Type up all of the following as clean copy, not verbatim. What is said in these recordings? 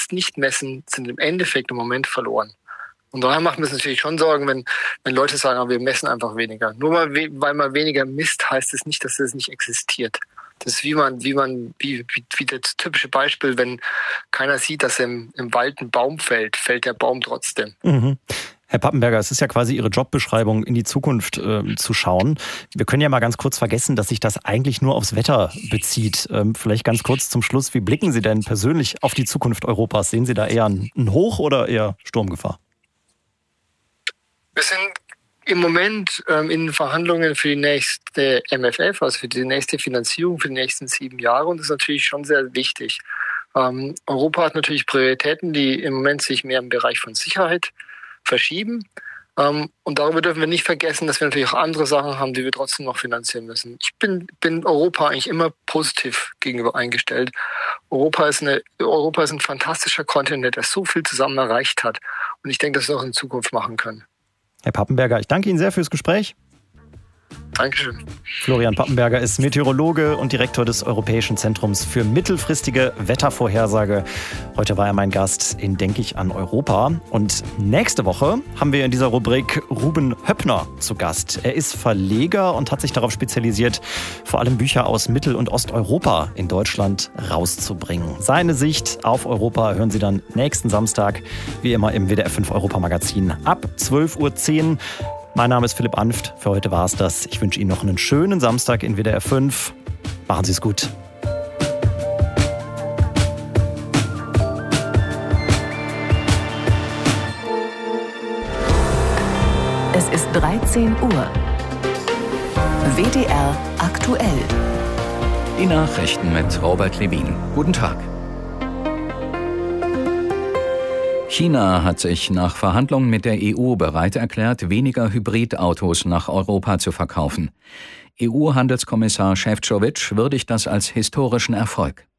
jetzt nicht messen, sind im Endeffekt im Moment verloren. Und daher macht mir es natürlich schon Sorgen, wenn Leute sagen, wir messen einfach weniger. Nur weil man weniger misst, heißt es nicht, dass es nicht existiert. Das ist wie das typische Beispiel, wenn keiner sieht, dass im Wald ein Baum fällt der Baum trotzdem. Mhm. Herr Pappenberger, es ist ja quasi Ihre Jobbeschreibung, in die Zukunft zu schauen. Wir können ja mal ganz kurz vergessen, dass sich das eigentlich nur aufs Wetter bezieht. Vielleicht ganz kurz zum Schluss, wie blicken Sie denn persönlich auf die Zukunft Europas? Sehen Sie da eher ein Hoch oder eher Sturmgefahr? Wir sind im Moment in Verhandlungen für die nächste MFF, also für die nächste Finanzierung für die nächsten 7 Jahre, und das ist natürlich schon sehr wichtig. Europa hat natürlich Prioritäten, die im Moment sich mehr im Bereich von Sicherheit verschieben. Und darüber dürfen wir nicht vergessen, dass wir natürlich auch andere Sachen haben, die wir trotzdem noch finanzieren müssen. Ich bin Europa eigentlich immer positiv gegenüber eingestellt. Europa ist ein fantastischer Kontinent, der so viel zusammen erreicht hat. Und ich denke, dass wir das auch in Zukunft machen können. Herr Pappenberger, ich danke Ihnen sehr fürs Gespräch. Dankeschön. Florian Pappenberger ist Meteorologe und Direktor des Europäischen Zentrums für mittelfristige Wettervorhersage. Heute war er mein Gast in Denk ich an Europa. Und nächste Woche haben wir in dieser Rubrik Ruben Höppner zu Gast. Er ist Verleger und hat sich darauf spezialisiert, vor allem Bücher aus Mittel- und Osteuropa in Deutschland rauszubringen. Seine Sicht auf Europa hören Sie dann nächsten Samstag, wie immer im WDR 5 Europa Magazin ab 12:10 Uhr. Mein Name ist Philipp Anft. Für heute war es das. Ich wünsche Ihnen noch einen schönen Samstag in WDR 5. Machen Sie es gut. Es ist 13 Uhr. WDR aktuell. Die Nachrichten mit Robert Levin. Guten Tag. China hat sich nach Verhandlungen mit der EU bereit erklärt, weniger Hybridautos nach Europa zu verkaufen. EU-Handelskommissar Šefčovič würdigt das als historischen Erfolg.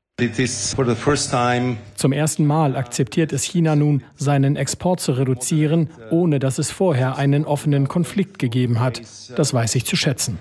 Zum ersten Mal akzeptiert es China nun, seinen Export zu reduzieren, ohne dass es vorher einen offenen Konflikt gegeben hat. Das weiß ich zu schätzen.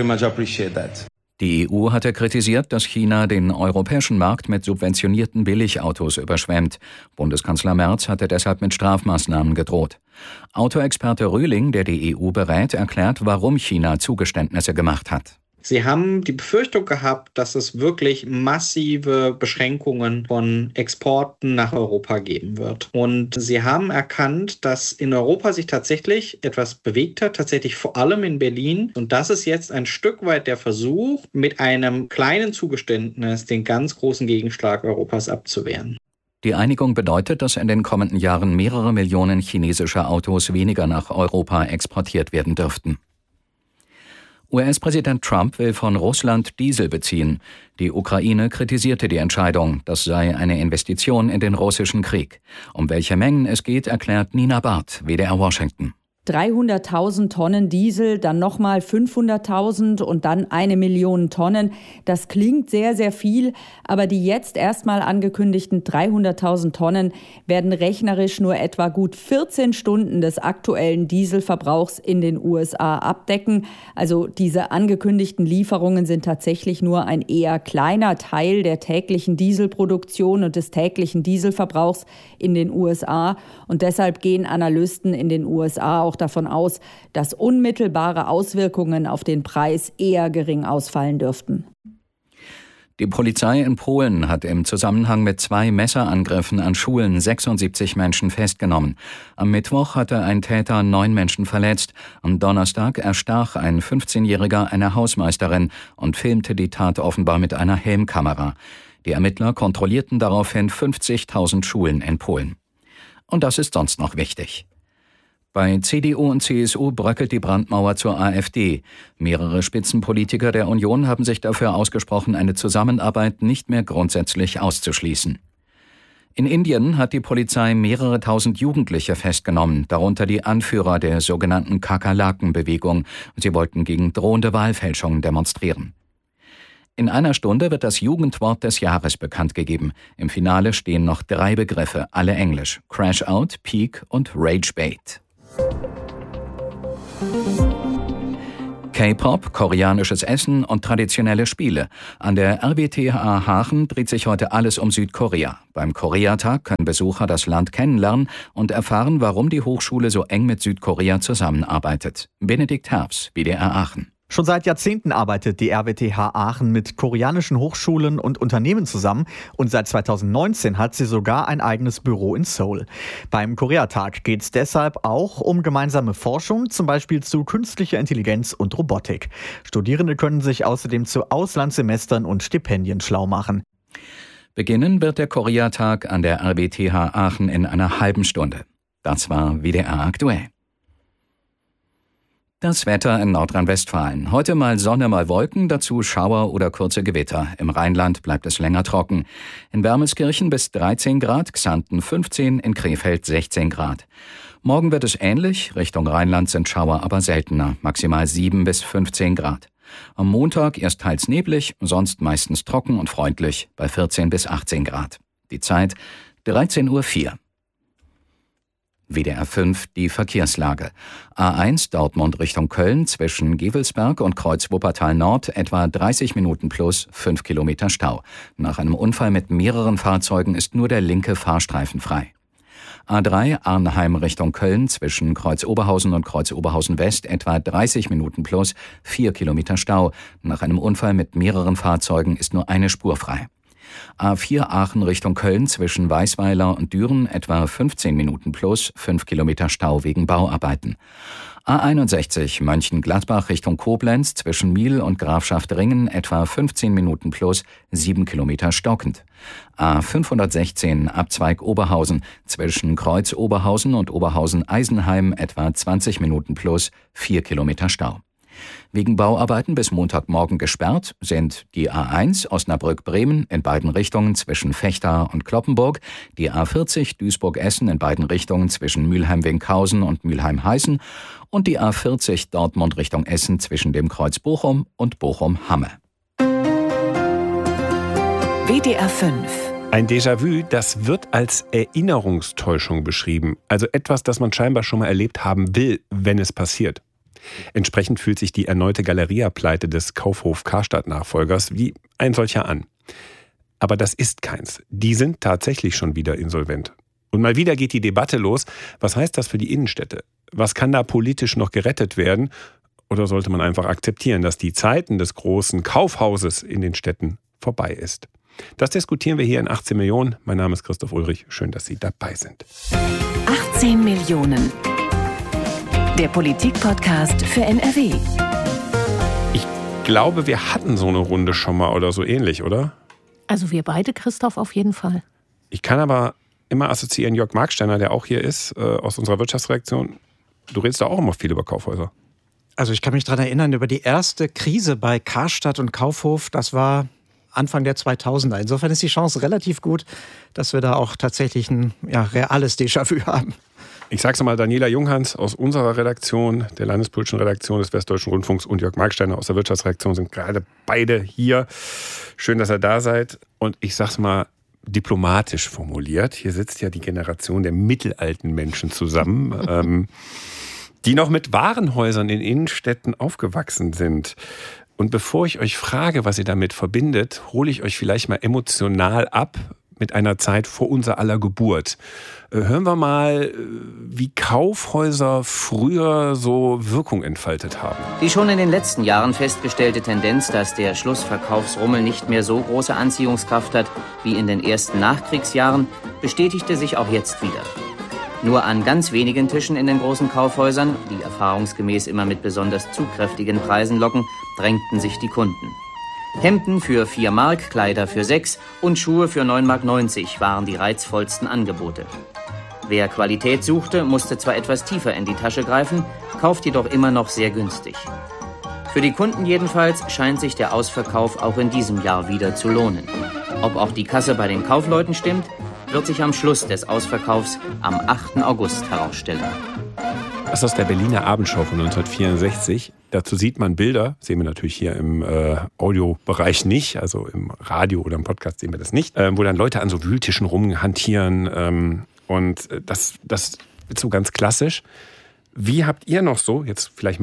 Die EU hatte kritisiert, dass China den europäischen Markt mit subventionierten Billigautos überschwemmt. Bundeskanzler Merz hatte deshalb mit Strafmaßnahmen gedroht. Autoexperte Rühling, der die EU berät, erklärt, warum China Zugeständnisse gemacht hat. Sie haben die Befürchtung gehabt, dass es wirklich massive Beschränkungen von Exporten nach Europa geben wird. Und sie haben erkannt, dass in Europa sich tatsächlich etwas bewegt hat, tatsächlich vor allem in Berlin. Und das ist jetzt ein Stück weit der Versuch, mit einem kleinen Zugeständnis den ganz großen Gegenschlag Europas abzuwehren. Die Einigung bedeutet, dass in den kommenden Jahren mehrere Millionen chinesische Autos weniger nach Europa exportiert werden dürften. US-Präsident Trump will von Russland Diesel beziehen. Die Ukraine kritisierte die Entscheidung. Das sei eine Investition in den russischen Krieg. Um welche Mengen es geht, erklärt Nina Barth, WDR Washington. 300.000 Tonnen Diesel, dann nochmal 500.000 und dann 1 Million Tonnen. Das klingt sehr, sehr viel, aber die jetzt erstmal angekündigten 300.000 Tonnen werden rechnerisch nur etwa gut 14 Stunden des aktuellen Dieselverbrauchs in den USA abdecken. Also diese angekündigten Lieferungen sind tatsächlich nur ein eher kleiner Teil der täglichen Dieselproduktion und des täglichen Dieselverbrauchs in den USA. Und deshalb gehen Analysten in den USA auch davon aus, dass unmittelbare Auswirkungen auf den Preis eher gering ausfallen dürften. Die Polizei in Polen hat im Zusammenhang mit 2 Messerangriffen an Schulen 76 Menschen festgenommen. Am Mittwoch hatte ein Täter 9 Menschen verletzt. Am Donnerstag erstach ein 15-Jähriger eine Hausmeisterin und filmte die Tat offenbar mit einer Helmkamera. Die Ermittler kontrollierten daraufhin 50.000 Schulen in Polen. Und das ist sonst noch wichtig. Bei CDU und CSU bröckelt die Brandmauer zur AfD. Mehrere Spitzenpolitiker der Union haben sich dafür ausgesprochen, eine Zusammenarbeit nicht mehr grundsätzlich auszuschließen. In Indien hat die Polizei mehrere tausend Jugendliche festgenommen, darunter die Anführer der sogenannten Kakerlaken-Bewegung. Sie wollten gegen drohende Wahlfälschungen demonstrieren. In einer Stunde wird das Jugendwort des Jahres bekannt gegeben. Im Finale stehen noch 3 Begriffe, alle Englisch: Crash Out, Peak und Rage Bait. K-Pop, koreanisches Essen und traditionelle Spiele. An der RWTH Aachen dreht sich heute alles um Südkorea. Beim Koreatag können Besucher das Land kennenlernen und erfahren, warum die Hochschule so eng mit Südkorea zusammenarbeitet. Benedikt Herbst, WDR Aachen. Schon seit Jahrzehnten arbeitet die RWTH Aachen mit koreanischen Hochschulen und Unternehmen zusammen und seit 2019 hat sie sogar ein eigenes Büro in Seoul. Beim Koreatag geht es deshalb auch um gemeinsame Forschung, zum Beispiel zu künstlicher Intelligenz und Robotik. Studierende können sich außerdem zu Auslandssemestern und Stipendien schlau machen. Beginnen wird der Koreatag an der RWTH Aachen in einer halben Stunde. Das war WDR aktuell. Das Wetter in Nordrhein-Westfalen. Heute mal Sonne, mal Wolken, dazu Schauer oder kurze Gewitter. Im Rheinland bleibt es länger trocken. In Wermelskirchen bis 13 Grad, Xanten 15, in Krefeld 16 Grad. Morgen wird es ähnlich, Richtung Rheinland sind Schauer aber seltener, maximal 7 bis 15 Grad. Am Montag erst teils neblig, sonst meistens trocken und freundlich, bei 14 bis 18 Grad. Die Zeit 13:04 Uhr. WDR 5, die Verkehrslage. A1 Dortmund Richtung Köln zwischen Gevelsberg und Kreuz Wuppertal Nord etwa 30 Minuten plus 5 Kilometer Stau. Nach einem Unfall mit mehreren Fahrzeugen ist nur der linke Fahrstreifen frei. A3 Arnheim Richtung Köln zwischen Kreuz Oberhausen und Kreuz Oberhausen West etwa 30 Minuten plus 4 Kilometer Stau. Nach einem Unfall mit mehreren Fahrzeugen ist nur eine Spur frei. A4 Aachen Richtung Köln zwischen Weißweiler und Düren etwa 15 Minuten plus 5 Kilometer Stau wegen Bauarbeiten. A61 Mönchengladbach Richtung Koblenz zwischen Miel und Grafschaft Ringen etwa 15 Minuten plus 7 Kilometer stockend. A516 Abzweig Oberhausen zwischen Kreuz Oberhausen und Oberhausen-Eisenheim etwa 20 Minuten plus 4 Kilometer Stau. Wegen Bauarbeiten bis Montagmorgen gesperrt sind die A1 Osnabrück-Bremen in beiden Richtungen zwischen Vechta und Cloppenburg, die A40 Duisburg-Essen in beiden Richtungen zwischen Mülheim-Winkhausen und Mülheim-Heißen und die A40 Dortmund Richtung Essen zwischen dem Kreuz Bochum und Bochum-Hamme. WDR 5. Ein Déjà-vu, das wird als Erinnerungstäuschung beschrieben. Also etwas, das man scheinbar schon mal erlebt haben will, wenn es passiert. Entsprechend fühlt sich die erneute Galeria-Pleite des Kaufhof-Karstadt-Nachfolgers wie ein solcher an. Aber das ist keins. Die sind tatsächlich schon wieder insolvent. Und mal wieder geht die Debatte los. Was heißt das für die Innenstädte? Was kann da politisch noch gerettet werden? Oder sollte man einfach akzeptieren, dass die Zeiten des großen Kaufhauses in den Städten vorbei ist? Das diskutieren wir hier in 18 Millionen. Mein Name ist Christoph Ulrich. Schön, dass Sie dabei sind. 18 Millionen. Der Politik-Podcast für NRW. Ich glaube, wir hatten so eine Runde schon mal oder so ähnlich, oder? Also wir beide, Christoph, auf jeden Fall. Ich kann aber immer assoziieren, Jörg Marksteiner, der auch hier ist, aus unserer Wirtschaftsredaktion. Du redest da auch immer viel über Kaufhäuser. Also ich kann mich daran erinnern, über die erste Krise bei Karstadt und Kaufhof, das war Anfang der 2000er. Insofern ist die Chance relativ gut, dass wir da auch tatsächlich ein reales Déjà-vu haben. Ich sag's nochmal, Daniela Junghans aus unserer Redaktion, der landespolitischen Redaktion des Westdeutschen Rundfunks und Jörg Marksteiner aus der Wirtschaftsredaktion sind gerade beide hier. Schön, dass ihr da seid. Und ich sag's mal diplomatisch formuliert. Hier sitzt ja die Generation der mittelalten Menschen zusammen, die noch mit Warenhäusern in Innenstädten aufgewachsen sind. Und bevor ich euch frage, was ihr damit verbindet, hole ich euch vielleicht mal emotional ab mit einer Zeit vor unser aller Geburt. Hören wir mal, wie Kaufhäuser früher so Wirkung entfaltet haben. Die schon in den letzten Jahren festgestellte Tendenz, dass der Schlussverkaufsrummel nicht mehr so große Anziehungskraft hat wie in den ersten Nachkriegsjahren, bestätigte sich auch jetzt wieder. Nur an ganz wenigen Tischen in den großen Kaufhäusern, die erfahrungsgemäß immer mit besonders zugkräftigen Preisen locken, drängten sich die Kunden. Hemden für 4 Mark, Kleider für 6 und Schuhe für 9,90 Mark waren die reizvollsten Angebote. Wer Qualität suchte, musste zwar etwas tiefer in die Tasche greifen, kauft jedoch immer noch sehr günstig. Für die Kunden jedenfalls scheint sich der Ausverkauf auch in diesem Jahr wieder zu lohnen. Ob auch die Kasse bei den Kaufleuten stimmt, wird sich am Schluss des Ausverkaufs am 8. August herausstellen. Das ist aus der Berliner Abendschau von 1964. Dazu sieht man Bilder, sehen wir natürlich hier im Audiobereich nicht, also im Radio oder im Podcast sehen wir das nicht, wo dann Leute an so Wühltischen rumhantieren und das ist so ganz klassisch. Wie habt ihr noch so, jetzt vielleicht mal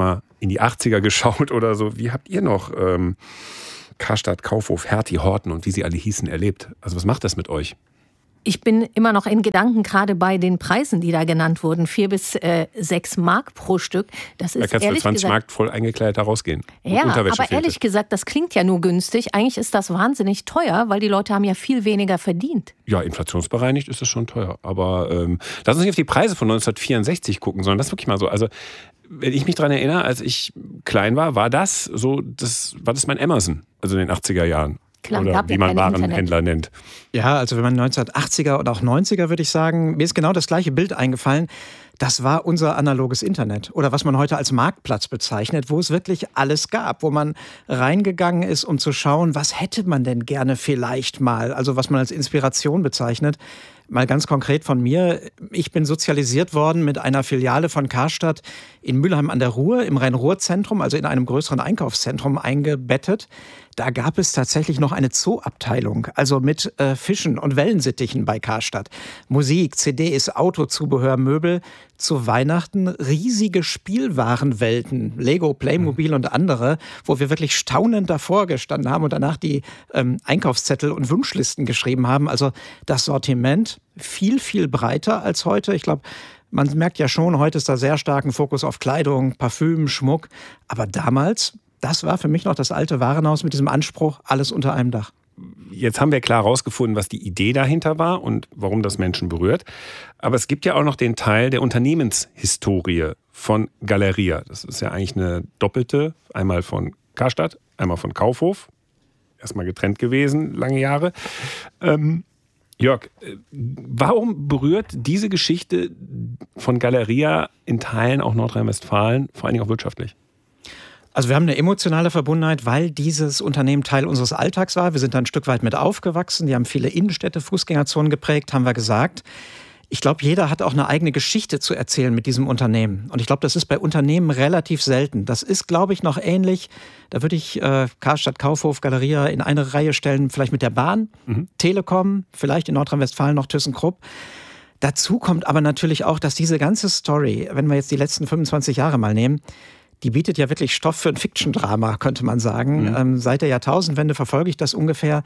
in die 80er geschaut oder so. Wie habt ihr noch Karstadt, Kaufhof, Hertie, Horten und wie sie alle hießen erlebt? Also was macht das mit euch? Ich bin immer noch in Gedanken gerade bei den Preisen, die da genannt wurden. 4 bis 6 Mark pro Stück. Das ist, da kannst du für 20 Mark voll eingekleidet da rausgehen. Ja, aber ehrlich gesagt, das klingt ja nur günstig. Eigentlich ist das wahnsinnig teuer, weil die Leute haben ja viel weniger verdient. Ja, inflationsbereinigt ist es schon teuer. Aber lass uns nicht auf die Preise von 1964 gucken, sondern das wirklich mal so. Also wenn ich mich daran erinnere, als ich klein war das mein Amazon, also in den 80er Jahren. Klar, oder wie man Warenhändler nennt. Ja, also wenn man 1980er und auch 90er, würde ich sagen, mir ist genau das gleiche Bild eingefallen. Das war unser analoges Internet oder was man heute als Marktplatz bezeichnet, wo es wirklich alles gab, wo man reingegangen ist, um zu schauen, was hätte man denn gerne vielleicht mal, also was man als Inspiration bezeichnet. Mal ganz konkret von mir, ich bin sozialisiert worden mit einer Filiale von Karstadt in Mülheim an der Ruhr, im Rhein-Ruhr-Zentrum, also in einem größeren Einkaufszentrum eingebettet. Da gab es tatsächlich noch eine Zooabteilung, also mit Fischen und Wellensittichen bei Karstadt. Musik, CDs, Autozubehör, Möbel. Zu Weihnachten riesige Spielwarenwelten, Lego, Playmobil und andere, wo wir wirklich staunend davor gestanden haben und danach die Einkaufszettel und Wunschlisten geschrieben haben. Also das Sortiment viel, viel breiter als heute. Ich glaube, man merkt ja schon, heute ist da sehr stark ein Fokus auf Kleidung, Parfüm, Schmuck. Aber damals, das war für mich noch das alte Warenhaus mit diesem Anspruch, alles unter einem Dach. Jetzt haben wir klar herausgefunden, was die Idee dahinter war und warum das Menschen berührt. Aber es gibt ja auch noch den Teil der Unternehmenshistorie von Galeria. Das ist ja eigentlich eine doppelte, einmal von Karstadt, einmal von Kaufhof. Erstmal getrennt gewesen, lange Jahre. Jörg, warum berührt diese Geschichte von Galeria in Teilen auch Nordrhein-Westfalen, vor allen Dingen auch wirtschaftlich? Also wir haben eine emotionale Verbundenheit, weil dieses Unternehmen Teil unseres Alltags war. Wir sind da ein Stück weit mit aufgewachsen. Die haben viele Innenstädte, Fußgängerzonen geprägt, haben wir gesagt. Ich glaube, jeder hat auch eine eigene Geschichte zu erzählen mit diesem Unternehmen. Und ich glaube, das ist bei Unternehmen relativ selten. Das ist, glaube ich, noch ähnlich. Da würde ich Karstadt, Kaufhof, Galeria in eine Reihe stellen, vielleicht mit der Bahn, Telekom, vielleicht in Nordrhein-Westfalen noch ThyssenKrupp. Dazu kommt aber natürlich auch, dass diese ganze Story, wenn wir jetzt die letzten 25 Jahre mal nehmen, die bietet ja wirklich Stoff für ein Fiction-Drama, könnte man sagen. Seit der Jahrtausendwende verfolge ich das ungefähr.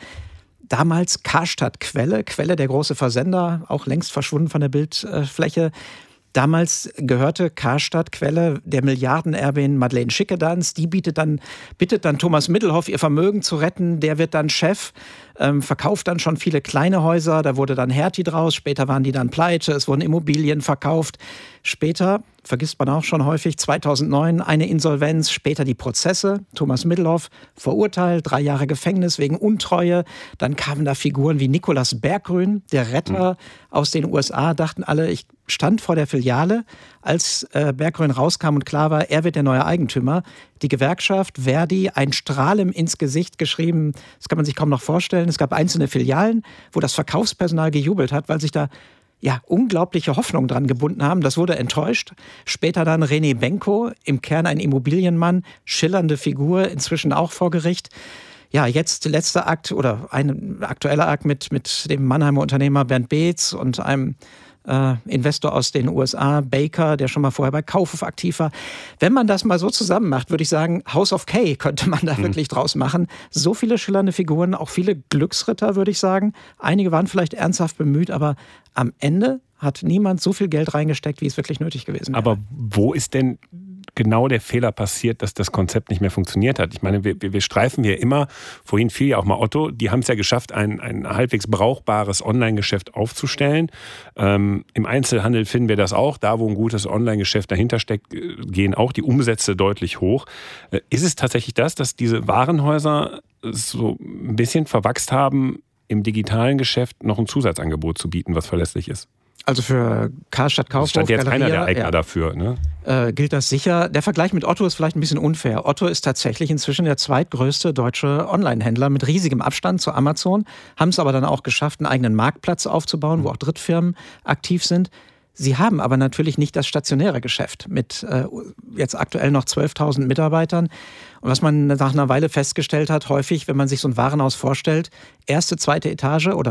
Damals Karstadt Quelle der große Versender, auch längst verschwunden von der Bildfläche. Damals gehörte Karstadt Quelle der Milliardenerbin Madeleine Schickedanz. Die bittet dann Thomas Middelhoff, ihr Vermögen zu retten. Der wird dann Chef, verkauft dann schon viele kleine Häuser. Da wurde dann Hertie draus. Später waren die dann pleite. Es wurden Immobilien verkauft. Später, vergisst man auch schon häufig, 2009 eine Insolvenz. Später die Prozesse. Thomas Middelhoff verurteilt, 3 Jahre Gefängnis wegen Untreue. Dann kamen da Figuren wie Nicolas Berggruen, der Retter aus den USA. Dachten alle, ich stand vor der Filiale, als Berggruen rauskam und klar war, er wird der neue Eigentümer. Die Gewerkschaft Verdi, ein Strahlen ins Gesicht geschrieben, das kann man sich kaum noch vorstellen. Es gab einzelne Filialen, wo das Verkaufspersonal gejubelt hat, weil sich da unglaubliche Hoffnung dran gebunden haben. Das wurde enttäuscht. Später dann René Benko, im Kern ein Immobilienmann, schillernde Figur, inzwischen auch vor Gericht. Ja, jetzt der letzte Akt oder ein aktueller Akt mit dem Mannheimer Unternehmer Bernd Beetz und einem Investor aus den USA, Baker, der schon mal vorher bei Kaufhof aktiv war. Wenn man das mal so zusammen macht, würde ich sagen, House of K könnte man da wirklich draus machen. So viele schillernde Figuren, auch viele Glücksritter, würde ich sagen. Einige waren vielleicht ernsthaft bemüht, aber am Ende hat niemand so viel Geld reingesteckt, wie es wirklich nötig gewesen wäre. Aber wo ist denn genau der Fehler passiert, dass das Konzept nicht mehr funktioniert hat? Ich meine, wir streifen hier immer, vorhin fiel ja auch mal Otto, die haben es ja geschafft, ein halbwegs brauchbares Online-Geschäft aufzustellen. Im Einzelhandel finden wir das auch. Da, wo ein gutes Online-Geschäft dahinter steckt, gehen auch die Umsätze deutlich hoch. Ist es tatsächlich das, dass diese Warenhäuser so ein bisschen verwachst haben, im digitalen Geschäft noch ein Zusatzangebot zu bieten, was verlässlich ist? Also für Karstadt, Kaufhof, stand jetzt Galeria, keiner der Eigner dafür, ne? Gilt das sicher. Der Vergleich mit Otto ist vielleicht ein bisschen unfair. Otto ist tatsächlich inzwischen der zweitgrößte deutsche Online-Händler mit riesigem Abstand zu Amazon, haben es aber dann auch geschafft, einen eigenen Marktplatz aufzubauen, wo auch Drittfirmen aktiv sind. Sie haben aber natürlich nicht das stationäre Geschäft mit jetzt aktuell noch 12.000 Mitarbeitern. Und was man nach einer Weile festgestellt hat, häufig, wenn man sich so ein Warenhaus vorstellt, erste, zweite Etage oder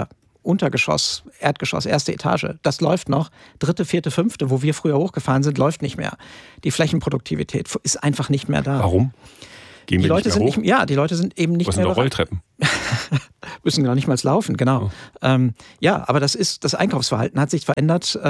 Untergeschoss, Erdgeschoss, erste Etage. Das läuft noch. 3., 4., 5., wo wir früher hochgefahren sind, läuft nicht mehr. Die Flächenproduktivität ist einfach nicht mehr da. Warum? Gehen wir nicht mehr hoch? Die Leute sind eben nicht mehr. Was sind doch Rolltreppen? Müssen gar nicht mal laufen, genau. Oh. Aber das Einkaufsverhalten hat sich verändert.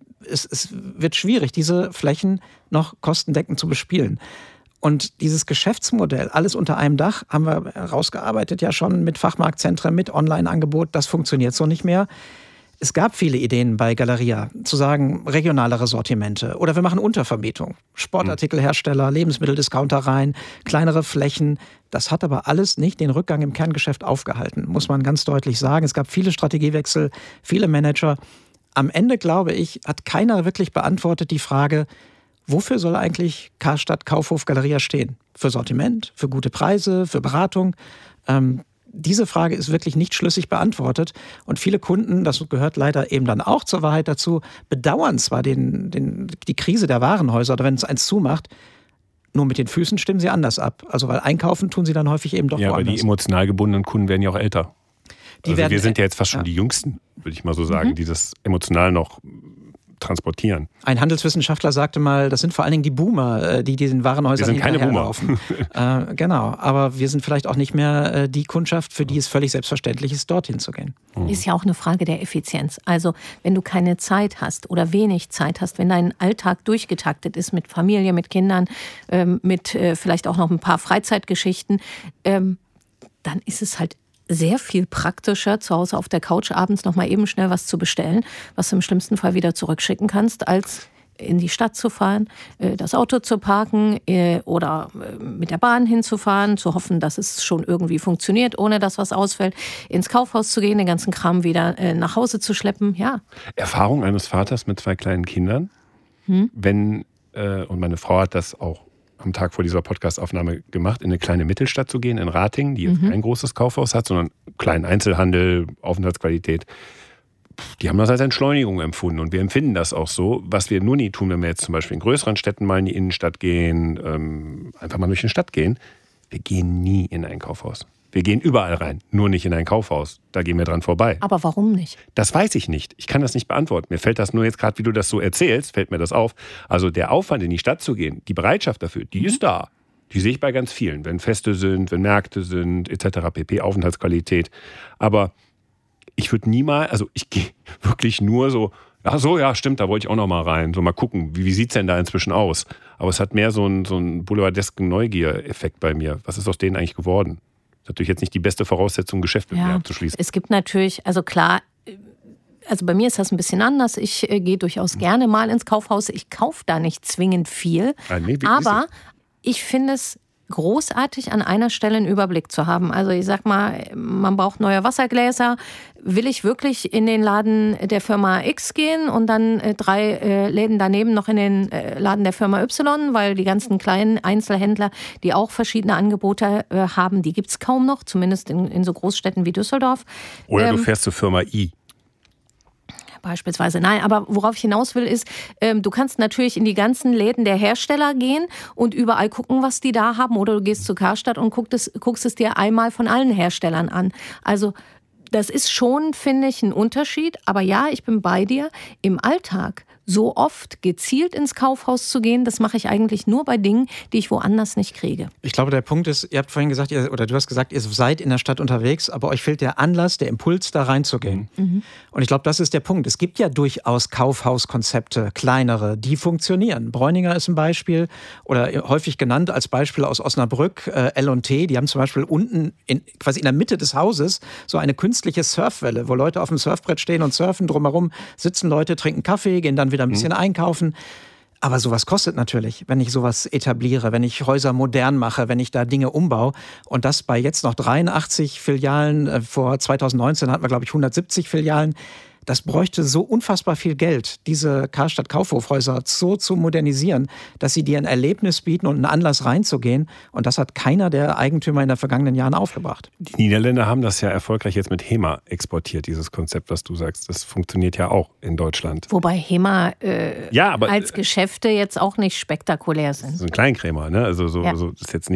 Es wird schwierig, diese Flächen noch kostendeckend zu bespielen. Und dieses Geschäftsmodell, alles unter einem Dach, haben wir herausgearbeitet ja schon mit Fachmarktzentren, mit Online-Angebot, das funktioniert so nicht mehr. Es gab viele Ideen bei Galeria, zu sagen, regionalere Sortimente oder wir machen Untervermietung. Sportartikelhersteller, Lebensmitteldiscounter rein, kleinere Flächen. Das hat aber alles nicht den Rückgang im Kerngeschäft aufgehalten, muss man ganz deutlich sagen. Es gab viele Strategiewechsel, viele Manager. Am Ende, glaube ich, hat keiner wirklich beantwortet die Frage, wofür soll eigentlich Karstadt, Kaufhof, Galeria stehen? Für Sortiment, für gute Preise, für Beratung? Diese Frage ist wirklich nicht schlüssig beantwortet. Und viele Kunden, das gehört leider eben dann auch zur Wahrheit dazu, bedauern zwar die Krise der Warenhäuser oder wenn es eins zumacht, nur mit den Füßen stimmen sie anders ab. Also weil einkaufen tun sie dann häufig eben doch woanders. Ja, aber die emotional gebundenen Kunden werden ja auch älter. Wir sind ja jetzt fast schon die Jüngsten, würde ich mal so sagen, die das emotional noch transportieren. Ein Handelswissenschaftler sagte mal, das sind vor allen Dingen die Boomer, die diesen Warenhäusern hinterherlaufen. Genau, aber wir sind vielleicht auch nicht mehr die Kundschaft, für die es völlig selbstverständlich ist, dorthin zu gehen. Ist ja auch eine Frage der Effizienz. Also wenn du keine Zeit hast oder wenig Zeit hast, wenn dein Alltag durchgetaktet ist mit Familie, mit Kindern, mit vielleicht auch noch ein paar Freizeitgeschichten, dann ist es halt sehr viel praktischer, zu Hause auf der Couch abends noch mal eben schnell was zu bestellen, was du im schlimmsten Fall wieder zurückschicken kannst, als in die Stadt zu fahren, das Auto zu parken oder mit der Bahn hinzufahren, zu hoffen, dass es schon irgendwie funktioniert, ohne dass was ausfällt, ins Kaufhaus zu gehen, den ganzen Kram wieder nach Hause zu schleppen. Ja. Erfahrung eines Vaters mit 2 kleinen Kindern, und meine Frau hat das auch am Tag vor dieser Podcast-Aufnahme gemacht, in eine kleine Mittelstadt zu gehen, in Ratingen, die jetzt kein großes Kaufhaus hat, sondern kleinen Einzelhandel, Aufenthaltsqualität. Die haben das als Entschleunigung empfunden und wir empfinden das auch so. Was wir nur nie tun, wenn wir jetzt zum Beispiel in größeren Städten mal in die Innenstadt gehen, einfach mal durch die Stadt gehen, wir gehen nie in ein Kaufhaus. Wir gehen überall rein, nur nicht in ein Kaufhaus. Da gehen wir dran vorbei. Aber warum nicht? Das weiß ich nicht. Ich kann das nicht beantworten. Mir fällt das nur jetzt gerade, wie du das so erzählst, fällt mir das auf. Also der Aufwand, in die Stadt zu gehen, die Bereitschaft dafür, die ist da. Die sehe ich bei ganz vielen. Wenn Feste sind, wenn Märkte sind, etc. pp. Aufenthaltsqualität. Aber ich würde niemals, also ich gehe wirklich nur so, ach so, ja, stimmt, da wollte ich auch noch mal rein. So mal gucken, wie sieht es denn da inzwischen aus? Aber es hat mehr so einen boulevardesken Neugier-Effekt bei mir. Was ist aus denen eigentlich geworden? Natürlich jetzt nicht die beste Voraussetzung, Geschäft mit mir abzuschließen. Es gibt natürlich, also klar, also bei mir ist das ein bisschen anders. Ich gehe durchaus gerne mal ins Kaufhaus. Ich kaufe da nicht zwingend viel. Aber ich finde es großartig, an einer Stelle einen Überblick zu haben. Also ich sag mal, man braucht neue Wassergläser. Will ich wirklich in den Laden der Firma X gehen und dann 3 Läden daneben noch in den Laden der Firma Y, weil die ganzen kleinen Einzelhändler, die auch verschiedene Angebote haben, die gibt es kaum noch, zumindest in so Großstädten wie Düsseldorf. Oder du fährst zur Firma I. Beispielsweise. Nein, aber worauf ich hinaus will, ist, du kannst natürlich in die ganzen Läden der Hersteller gehen und überall gucken, was die da haben. Oder du gehst zu Karstadt und guckst es dir einmal von allen Herstellern an. Also das ist schon, finde ich, ein Unterschied. Aber ja, ich bin bei dir. Im Alltag so oft gezielt ins Kaufhaus zu gehen, das mache ich eigentlich nur bei Dingen, die ich woanders nicht kriege. Ich glaube, der Punkt ist, ihr habt vorhin gesagt, du hast gesagt, ihr seid in der Stadt unterwegs, aber euch fehlt der Anlass, der Impuls, da reinzugehen. Und ich glaube, das ist der Punkt. Es gibt ja durchaus Kaufhauskonzepte, kleinere, die funktionieren. Bräuninger ist ein Beispiel oder häufig genannt als Beispiel aus Osnabrück, L&T, die haben zum Beispiel unten quasi in der Mitte des Hauses so eine künstliche Surfwelle, wo Leute auf dem Surfbrett stehen und surfen, drumherum sitzen Leute, trinken Kaffee, gehen dann wieder ein bisschen einkaufen. Aber sowas kostet natürlich, wenn ich sowas etabliere, wenn ich Häuser modern mache, wenn ich da Dinge umbaue. Und das bei jetzt noch 83 Filialen. Vor 2019 hatten wir, glaube ich, 170 Filialen. Das bräuchte so unfassbar viel Geld, diese Karstadt-Kaufhofhäuser so zu modernisieren, dass sie dir ein Erlebnis bieten und einen Anlass reinzugehen. Und das hat keiner der Eigentümer in den vergangenen Jahren aufgebracht. Die Niederländer haben das ja erfolgreich jetzt mit HEMA exportiert, dieses Konzept, was du sagst. Das funktioniert ja auch in Deutschland. Wobei HEMA als Geschäfte jetzt auch nicht spektakulär sind. So ein Kleinkrämer, ne? Also das ist jetzt nicht das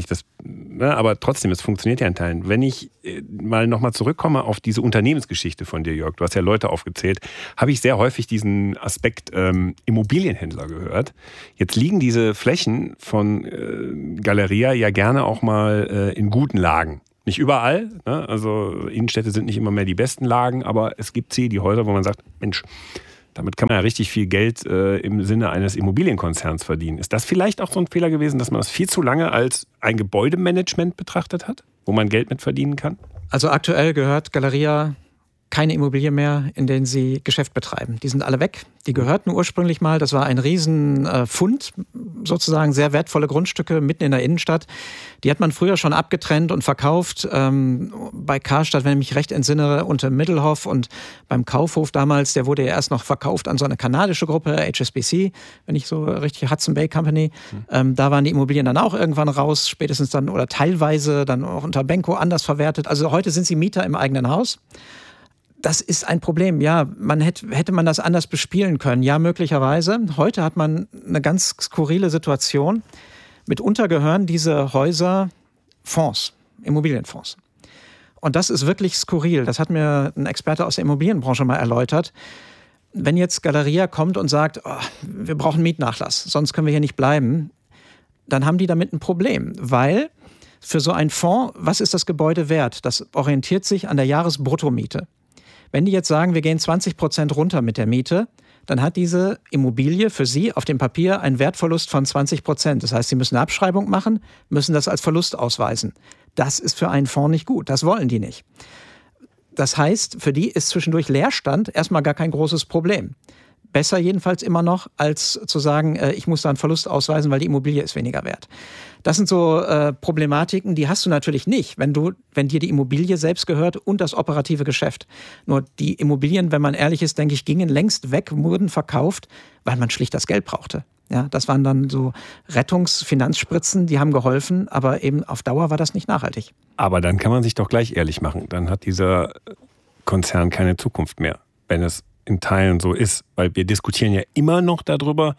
aber trotzdem, es funktioniert ja in Teilen. Wenn ich mal nochmal zurückkomme auf diese Unternehmensgeschichte von dir, Jörg, du hast ja Leute aufgezählt, habe ich sehr häufig diesen Aspekt Immobilienhändler gehört. Jetzt liegen diese Flächen von Galeria ja gerne auch mal in guten Lagen. Nicht überall, ne? Also Innenstädte sind nicht immer mehr die besten Lagen, aber es gibt die Häuser, wo man sagt, Mensch, damit kann man ja richtig viel Geld im Sinne eines Immobilienkonzerns verdienen. Ist das vielleicht auch so ein Fehler gewesen, dass man das viel zu lange als ein Gebäudemanagement betrachtet hat, wo man Geld mit verdienen kann? Also aktuell gehört Galeria keine Immobilie mehr, in denen sie Geschäft betreiben. Die sind alle weg. Die gehörten ursprünglich mal, das war ein Riesenfund, sozusagen sehr wertvolle Grundstücke mitten in der Innenstadt. Die hat man früher schon abgetrennt und verkauft. Bei Karstadt, wenn ich mich recht entsinne, unter Middelhoff, und beim Kaufhof damals, der wurde ja erst noch verkauft an so eine kanadische Gruppe, HSBC, wenn ich so richtig, Hudson Bay Company. Da waren die Immobilien dann auch irgendwann raus, spätestens dann oder teilweise dann auch unter Benko anders verwertet. Also heute sind sie Mieter im eigenen Haus. Das ist ein Problem. Ja, hätte man das anders bespielen können? Ja, möglicherweise. Heute hat man eine ganz skurrile Situation. Mitunter gehören diese Häuser Fonds, Immobilienfonds. Und das ist wirklich skurril. Das hat mir ein Experte aus der Immobilienbranche mal erläutert. Wenn jetzt Galeria kommt und sagt, wir brauchen Mietnachlass, sonst können wir hier nicht bleiben, dann haben die damit ein Problem. Weil für so einen Fonds, was ist das Gebäude wert? Das orientiert sich an der Jahresbruttomiete. Wenn die jetzt sagen, wir gehen 20% runter mit der Miete, dann hat diese Immobilie für sie auf dem Papier einen Wertverlust von 20%. Das heißt, sie müssen eine Abschreibung machen, müssen das als Verlust ausweisen. Das ist für einen Fonds nicht gut. Das wollen die nicht. Das heißt, für die ist zwischendurch Leerstand erstmal gar kein großes Problem. Besser jedenfalls immer noch, als zu sagen, ich muss da einen Verlust ausweisen, weil die Immobilie ist weniger wert. Das sind so Problematiken, die hast du natürlich nicht, wenn dir die Immobilie selbst gehört und das operative Geschäft. Nur die Immobilien, wenn man ehrlich ist, denke ich, gingen längst weg, wurden verkauft, weil man schlicht das Geld brauchte. Ja, das waren dann so Rettungsfinanzspritzen, die haben geholfen, aber eben auf Dauer war das nicht nachhaltig. Aber dann kann man sich doch gleich ehrlich machen. Dann hat dieser Konzern keine Zukunft mehr, wenn es in Teilen so ist. Weil wir diskutieren ja immer noch darüber,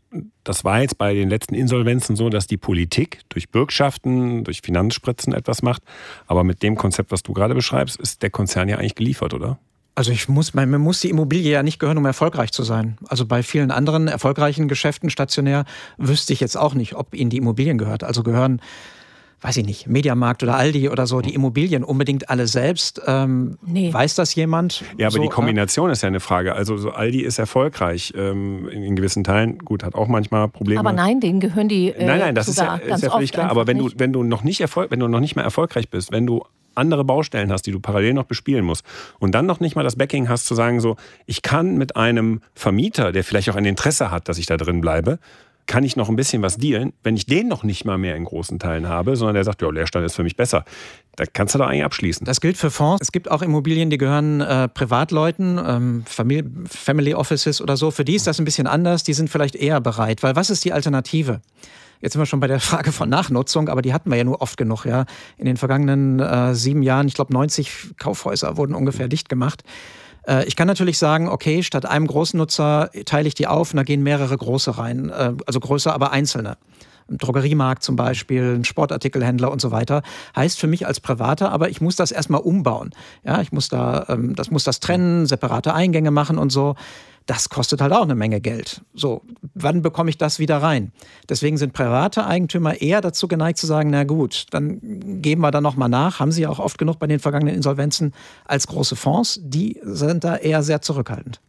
das war jetzt bei den letzten Insolvenzen so, dass die Politik durch Bürgschaften, durch Finanzspritzen etwas macht. Aber mit dem Konzept, was du gerade beschreibst, ist der Konzern ja eigentlich geliefert, oder? Also man muss die Immobilie ja nicht gehören, um erfolgreich zu sein. Also bei vielen anderen erfolgreichen Geschäften stationär wüsste ich jetzt auch nicht, ob ihnen die Immobilien gehört. Also gehören, weiß ich nicht, Mediamarkt oder Aldi oder so, die Immobilien unbedingt alle selbst. Nee. Weiß das jemand? Ja, aber so, die Kombination ist ja eine Frage. Also so Aldi ist erfolgreich in gewissen Teilen. Gut, hat auch manchmal Probleme. Aber nein, denen gehören die Nein, das ist ja völlig klar. Aber wenn du noch nicht mehr erfolgreich bist, wenn du andere Baustellen hast, die du parallel noch bespielen musst und dann noch nicht mal das Backing hast, zu sagen so, ich kann mit einem Vermieter, der vielleicht auch ein Interesse hat, dass ich da drin bleibe, kann ich noch ein bisschen was dealen, wenn ich den noch nicht mal mehr in großen Teilen habe, sondern der sagt, ja, Leerstand ist für mich besser. Da kannst du doch eigentlich abschließen. Das gilt für Fonds. Es gibt auch Immobilien, die gehören Privatleuten, Family Offices oder so. Für die ist das ein bisschen anders. Die sind vielleicht eher bereit. Weil was ist die Alternative? Jetzt sind wir schon bei der Frage von Nachnutzung, aber die hatten wir ja nur oft genug. Ja. In den vergangenen 7 Jahren, ich glaube 90 Kaufhäuser wurden ungefähr dicht gemacht. Ich kann natürlich sagen, okay, statt einem großen Nutzer teile ich die auf und da gehen mehrere große rein. Also größer, aber einzelne. Ein Drogeriemarkt zum Beispiel, ein Sportartikelhändler und so weiter. Heißt für mich als Privater, aber ich muss das erstmal umbauen. Ja, ich muss das trennen, separate Eingänge machen und so. Das kostet halt auch eine Menge Geld. So, wann bekomme ich das wieder rein? Deswegen sind private Eigentümer eher dazu geneigt zu sagen, na gut, dann geben wir da nochmal nach. Haben sie ja auch oft genug bei den vergangenen Insolvenzen als große Fonds. Die sind da eher sehr zurückhaltend.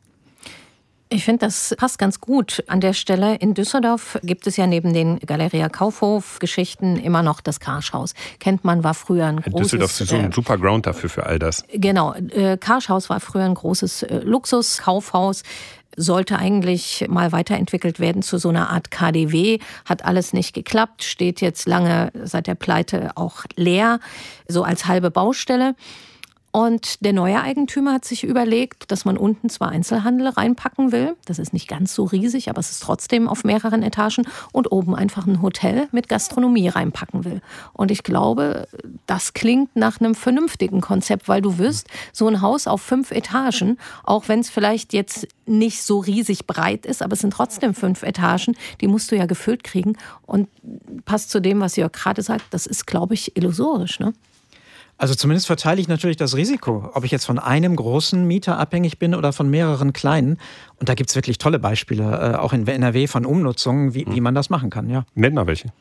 Ich finde, das passt ganz gut an der Stelle. In Düsseldorf gibt es ja neben den Galeria Kaufhof-Geschichten immer noch das Karschhaus. Kennt man, war früher ein großes... Düsseldorf ist so ein super Ground dafür für all das. Genau. Karschhaus war früher ein großes Luxuskaufhaus. Sollte eigentlich mal weiterentwickelt werden zu so einer Art KaDeWe. Hat alles nicht geklappt. Steht jetzt lange seit der Pleite auch leer, so als halbe Baustelle. Und der neue Eigentümer hat sich überlegt, dass man unten zwar Einzelhandel reinpacken will, das ist nicht ganz so riesig, aber es ist trotzdem auf mehreren Etagen, und oben einfach ein Hotel mit Gastronomie reinpacken will. Und ich glaube, das klingt nach einem vernünftigen Konzept, weil du wirst so ein Haus auf 5 Etagen, auch wenn es vielleicht jetzt nicht so riesig breit ist, aber es sind trotzdem 5 Etagen, die musst du ja gefüllt kriegen. Und passt zu dem, was Jörg gerade sagt, das ist, glaube ich, illusorisch, ne? Also zumindest verteile ich natürlich das Risiko, ob ich jetzt von einem großen Mieter abhängig bin oder von mehreren kleinen. Und da gibt es wirklich tolle Beispiele, auch in NRW von Umnutzungen, wie man das machen kann. Ja. Nenn mal welche.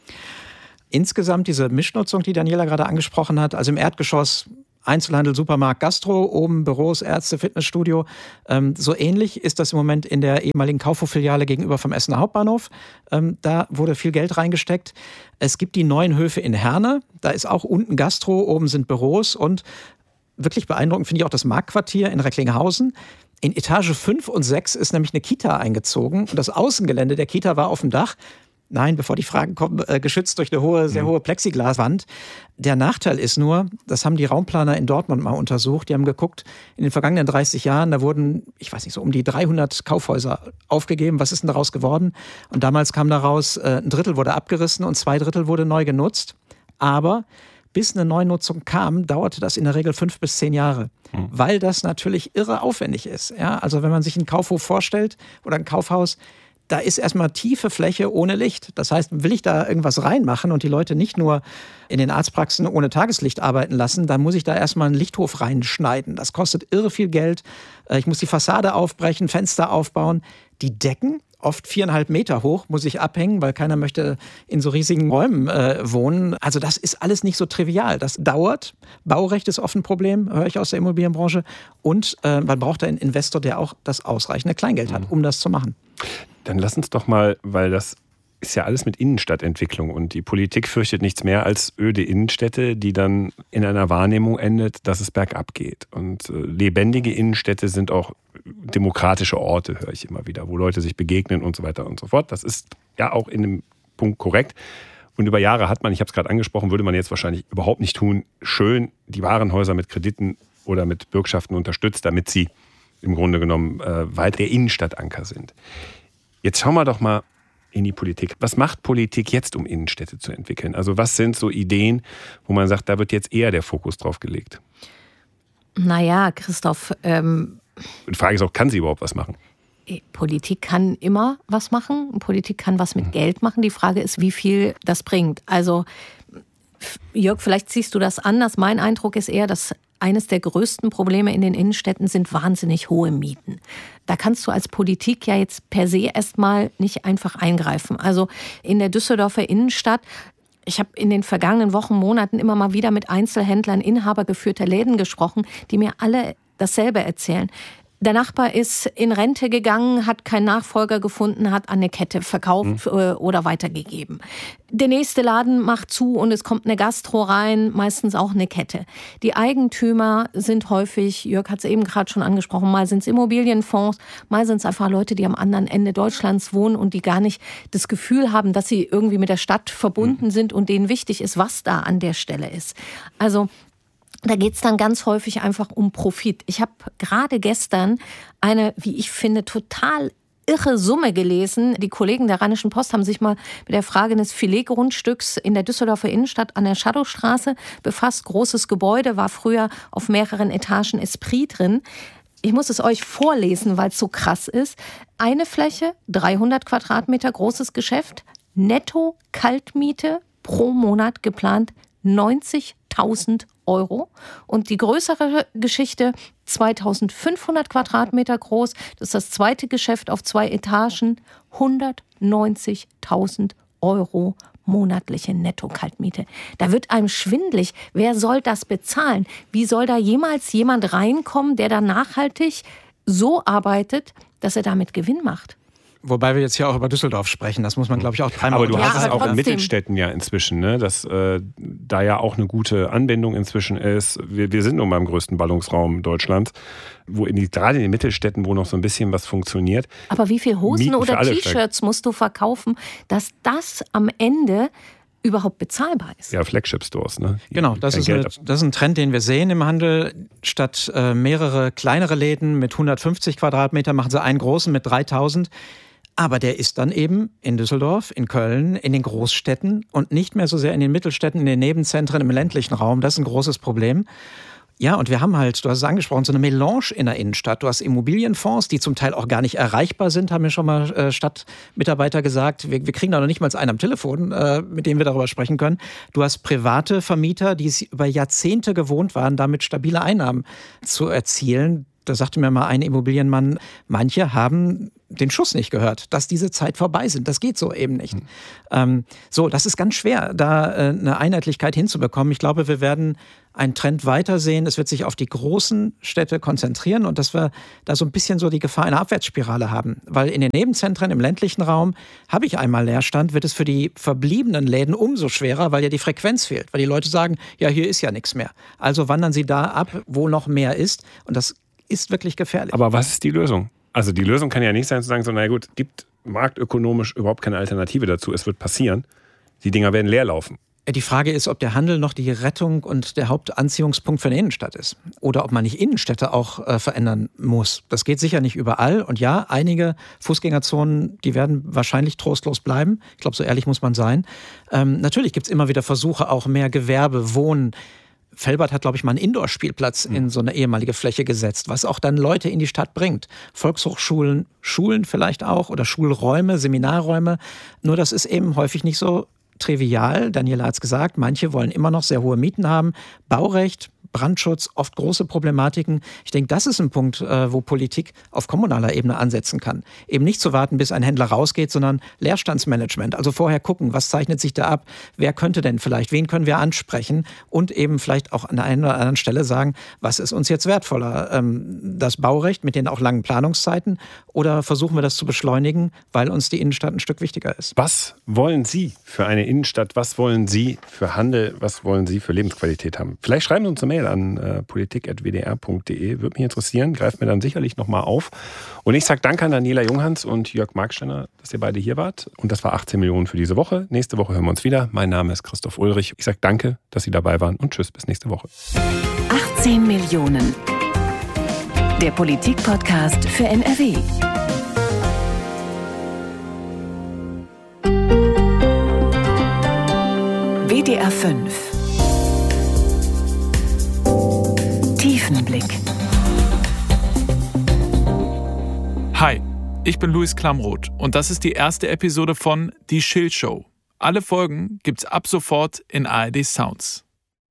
Insgesamt diese Mischnutzung, die Daniela gerade angesprochen hat, also im Erdgeschoss Einzelhandel, Supermarkt, Gastro, oben Büros, Ärzte, Fitnessstudio. So ähnlich ist das im Moment in der ehemaligen Kaufhof-Filiale gegenüber vom Essener Hauptbahnhof. Da wurde viel Geld reingesteckt. Es gibt die neuen Höfe in Herne. Da ist auch unten Gastro, oben sind Büros. Und wirklich beeindruckend finde ich auch das Marktquartier in Recklinghausen. In Etage 5 und 6 ist nämlich eine Kita eingezogen. Und das Außengelände der Kita war auf dem Dach. Nein, bevor die Fragen kommen, geschützt durch eine sehr hohe Plexiglaswand. Der Nachteil ist nur, das haben die Raumplaner in Dortmund mal untersucht. Die haben geguckt, in den vergangenen 30 Jahren, da wurden, ich weiß nicht, so um die 300 Kaufhäuser aufgegeben. Was ist denn daraus geworden? Und damals kam daraus, ein Drittel wurde abgerissen und 2 Drittel wurde neu genutzt. Aber bis eine Neunutzung kam, dauerte das in der Regel 5 bis 10 Jahre. Weil das natürlich irre aufwendig ist. Ja, also wenn man sich einen Kaufhof vorstellt oder ein Kaufhaus, da ist erstmal tiefe Fläche ohne Licht. Das heißt, will ich da irgendwas reinmachen und die Leute nicht nur in den Arztpraxen ohne Tageslicht arbeiten lassen, dann muss ich da erstmal einen Lichthof reinschneiden. Das kostet irre viel Geld. Ich muss die Fassade aufbrechen, Fenster aufbauen. Die Decken, oft 4,5 Meter hoch, muss ich abhängen, weil keiner möchte in so riesigen Räumen wohnen. Also das ist alles nicht so trivial. Das dauert. Baurecht ist oft ein Problem, höre ich aus der Immobilienbranche. Und man braucht einen Investor, der auch das ausreichende Kleingeld hat, um das zu machen. Dann lass uns doch mal, weil das ist ja alles mit Innenstadtentwicklung und die Politik fürchtet nichts mehr als öde Innenstädte, die dann in einer Wahrnehmung endet, dass es bergab geht. Und lebendige Innenstädte sind auch demokratische Orte, höre ich immer wieder, wo Leute sich begegnen und so weiter und so fort. Das ist ja auch in dem Punkt korrekt. Und über Jahre hat man, ich habe es gerade angesprochen, würde man jetzt wahrscheinlich überhaupt nicht tun, schön die Warenhäuser mit Krediten oder mit Bürgschaften unterstützt, damit sie im Grunde genommen weiter der Innenstadtanker sind. Jetzt schauen wir doch mal in die Politik. Was macht Politik jetzt, um Innenstädte zu entwickeln? Also was sind so Ideen, wo man sagt, da wird jetzt eher der Fokus drauf gelegt? Naja, Christoph. Die Frage ist auch, kann sie überhaupt was machen? Politik kann immer was machen. Politik kann was mit Geld machen. Die Frage ist, wie viel das bringt. Also Jörg, vielleicht siehst du das anders. Mein Eindruck ist eher, dass eines der größten Probleme in den Innenstädten sind wahnsinnig hohe Mieten. Da kannst du als Politik ja jetzt per se erstmal nicht einfach eingreifen. Also in der Düsseldorfer Innenstadt, ich habe in den vergangenen Wochen, Monaten immer mal wieder mit Einzelhändlern, Inhaber geführter Läden gesprochen, die mir alle dasselbe erzählen. Der Nachbar ist in Rente gegangen, hat keinen Nachfolger gefunden, hat an eine Kette verkauft oder weitergegeben. Der nächste Laden macht zu und es kommt eine Gastro rein, meistens auch eine Kette. Die Eigentümer sind häufig, Jörg hat es eben gerade schon angesprochen, mal sind es Immobilienfonds, mal sind es einfach Leute, die am anderen Ende Deutschlands wohnen und die gar nicht das Gefühl haben, dass sie irgendwie mit der Stadt verbunden sind und denen wichtig ist, was da an der Stelle ist. Also da geht's dann ganz häufig einfach um Profit. Ich habe gerade gestern eine, wie ich finde, total irre Summe gelesen. Die Kollegen der Rheinischen Post haben sich mal mit der Frage eines Filetgrundstücks in der Düsseldorfer Innenstadt an der Shadowstraße befasst. Großes Gebäude, war früher auf mehreren Etagen Esprit drin. Ich muss es euch vorlesen, weil es so krass ist. Eine Fläche, 300 Quadratmeter, großes Geschäft, netto Kaltmiete pro Monat geplant 90.000 Euro. Und die größere Geschichte, 2500 Quadratmeter groß, das ist das zweite Geschäft auf 2 Etagen, 190.000 Euro monatliche Netto-Kaltmiete. Da wird einem schwindelig. Wer soll das bezahlen? Wie soll da jemals jemand reinkommen, der da nachhaltig so arbeitet, dass er damit Gewinn macht? Wobei wir jetzt hier auch über Düsseldorf sprechen, das muss man, glaube ich, auch dreimal. Aber du hast es auch in Mittelstädten ja inzwischen, ne? Dass da ja auch eine gute Anbindung inzwischen ist. Wir sind nun mal im größten Ballungsraum Deutschlands, wo gerade in den Mittelstädten, wo noch so ein bisschen was funktioniert. Aber wie viel Hosen oder T-Shirts musst du verkaufen, dass das am Ende überhaupt bezahlbar ist. Ja, Flagship-Stores, ne? Genau, das ist ein Trend, den wir sehen im Handel. Statt mehrere kleinere Läden mit 150 Quadratmeter machen sie einen großen mit 3000. Aber der ist dann eben in Düsseldorf, in Köln, in den Großstädten und nicht mehr so sehr in den Mittelstädten, in den Nebenzentren, im ländlichen Raum. Das ist ein großes Problem. Ja, und wir haben halt, du hast es angesprochen, so eine Melange in der Innenstadt. Du hast Immobilienfonds, die zum Teil auch gar nicht erreichbar sind, haben mir schon mal Stadtmitarbeiter gesagt. Wir kriegen da noch nicht mal einen am Telefon, mit dem wir darüber sprechen können. Du hast private Vermieter, die es über Jahrzehnte gewohnt waren, damit stabile Einnahmen zu erzielen. Da sagte mir mal ein Immobilienmann, manche haben den Schuss nicht gehört, dass diese Zeit vorbei sind. Das geht so eben nicht. Das ist ganz schwer, da eine Einheitlichkeit hinzubekommen. Ich glaube, wir werden einen Trend weitersehen. Es wird sich auf die großen Städte konzentrieren und dass wir da so ein bisschen so die Gefahr einer Abwärtsspirale haben. Weil in den Nebenzentren, im ländlichen Raum, habe ich einmal Leerstand, wird es für die verbliebenen Läden umso schwerer, weil ja die Frequenz fehlt. Weil die Leute sagen, ja, hier ist ja nichts mehr. Also wandern sie da ab, wo noch mehr ist. Und das ist wirklich gefährlich. Aber was ist die Lösung? Also die Lösung kann ja nicht sein zu sagen, so, na gut, gibt marktökonomisch überhaupt keine Alternative dazu. Es wird passieren. Die Dinger werden leer laufen. Die Frage ist, ob der Handel noch die Rettung und der Hauptanziehungspunkt für eine Innenstadt ist. Oder ob man nicht Innenstädte auch verändern muss. Das geht sicher nicht überall. Und ja, einige Fußgängerzonen, die werden wahrscheinlich trostlos bleiben. Ich glaube, so ehrlich muss man sein. Natürlich gibt es immer wieder Versuche, auch mehr Gewerbe, Wohnen. Velbert hat, glaube ich, mal einen Indoor-Spielplatz in so eine ehemalige Fläche gesetzt, was auch dann Leute in die Stadt bringt. Volkshochschulen, Schulen vielleicht auch oder Schulräume, Seminarräume. Nur das ist eben häufig nicht so trivial. Daniela hat es gesagt, manche wollen immer noch sehr hohe Mieten haben. Baurecht, Brandschutz, oft große Problematiken. Ich denke, das ist ein Punkt, wo Politik auf kommunaler Ebene ansetzen kann. Eben nicht zu warten, bis ein Händler rausgeht, sondern Leerstandsmanagement. Also vorher gucken, was zeichnet sich da ab, wer könnte denn vielleicht, wen können wir ansprechen und eben vielleicht auch an der einen oder anderen Stelle sagen, was ist uns jetzt wertvoller? Das Baurecht mit den auch langen Planungszeiten oder versuchen wir das zu beschleunigen, weil uns die Innenstadt ein Stück wichtiger ist? Was wollen Sie für eine Innenstadt? Was wollen Sie für Handel? Was wollen Sie für Lebensqualität haben? Vielleicht schreiben Sie uns eine Mail an politik@wdr.de. Würde mich interessieren, greift mir dann sicherlich nochmal auf. Und ich sage danke an Daniela Junghans und Jörg Marksteiner, dass ihr beide hier wart. Und das war 18 Millionen für diese Woche. Nächste Woche hören wir uns wieder. Mein Name ist Christoph Ulrich. Ich sage danke, dass Sie dabei waren und tschüss, bis nächste Woche. 18 Millionen. Der Politik-Podcast für NRW. WDR 5. Tiefenblick. Hi, ich bin Luis Klamroth und das ist die erste Episode von Die Schild Show. Alle Folgen gibt's ab sofort in ARD Sounds.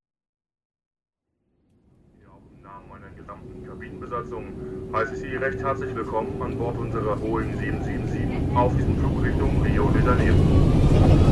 Im Namen meiner gesamten Kabinenbesatzung heiße ich Sie recht herzlich willkommen an Bord unserer Boeing 777 auf diesem Flug Richtung Rio de Janeiro.